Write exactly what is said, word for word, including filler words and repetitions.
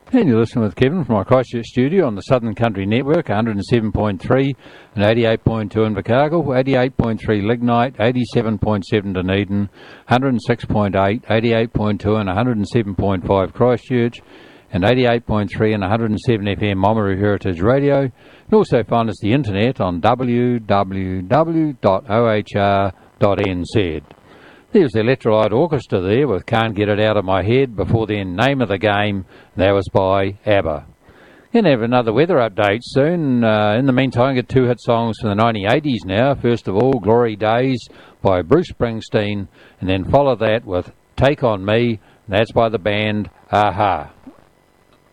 And you're listening with Kevin from my Christchurch studio on the Southern Country Network, one hundred seven point three and eighty-eight point two in Invercargill, eighty-eight point three Lignite, eighty-seven point seven Dunedin, one hundred six point eight, eighty-eight point two and one hundred seven point five Christchurch, and eighty-eight point three and one hundred seven F M Oamaru Heritage Radio. You can also find us the internet on w w w dot o h r dot n z. There's the Electrolyte Orchestra there with Can't Get It Out of My Head. Before then, Name of the Game, that was by ABBA. Going to have another weather update soon. Uh, in the meantime, get two hit songs from the nineteen eighties now. First of all, Glory Days by Bruce Springsteen, and then follow that with Take On Me, that's by the band A-ha.